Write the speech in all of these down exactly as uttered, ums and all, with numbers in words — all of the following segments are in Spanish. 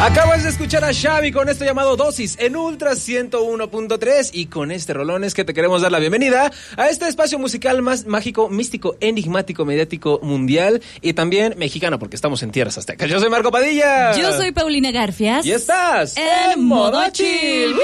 Acabas de escuchar a Xavi con esto llamado Dosis en Ultra ciento uno punto tres y con este rolón es que te queremos dar la bienvenida a este espacio musical más mágico, místico, enigmático, mediático, mundial y también mexicano porque estamos en tierras aztecas. Yo soy Marco Padilla. Yo soy Paulina Garfias. Y estás en, en Modo Chill. ¡Bienvenidos!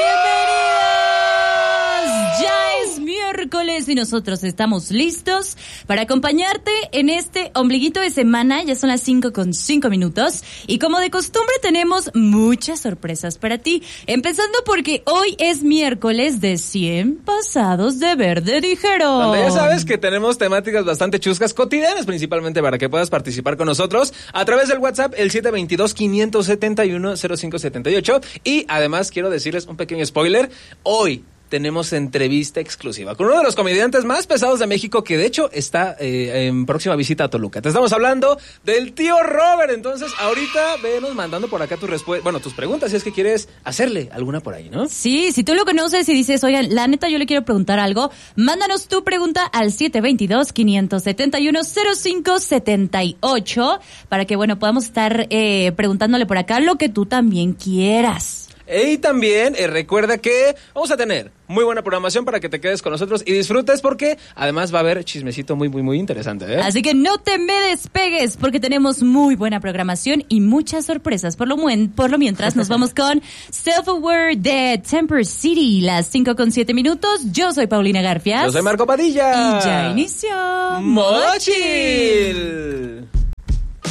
Ya es miércoles y nosotros estamos listos para acompañarte en este ombliguito de semana. Ya son las cinco con cinco minutos y como de costumbre tenemos muchas sorpresas para ti. Empezando porque hoy es miércoles de cien pasados de verde dijeron. Donde ya sabes que tenemos temáticas bastante chuscas, cotidianas principalmente, para que puedas participar con nosotros a través del WhatsApp, el siete dos dos, cinco siete uno, cero cinco siete ocho. Y además quiero decirles un pequeño spoiler. Hoy tenemos entrevista exclusiva con uno de los comediantes más pesados de México, que de hecho está eh, en próxima visita a Toluca. Te estamos hablando del tío Robert. Entonces, ahorita venos mandando por acá tus respuestas, bueno, tus preguntas, si es que quieres hacerle alguna por ahí, ¿no? Sí, si tú lo conoces y dices, oigan, la neta yo le quiero preguntar algo, mándanos tu pregunta al siete dos dos, cinco siete uno, cero cinco siete ocho para que, bueno, podamos estar eh, preguntándole por acá lo que tú también quieras. Y también eh, recuerda que vamos a tener muy buena programación para que te quedes con nosotros y disfrutes, porque además va a haber chismecito muy, muy, muy interesante, ¿eh? Así que no te me despegues porque tenemos muy buena programación y muchas sorpresas. Por lo, muen- por lo mientras nos vamos con Self-Aware de Temper City, las cinco con siete minutos. Yo soy Paulina Garfias. Yo soy Marco Padilla. Y ya inició Modo Chill.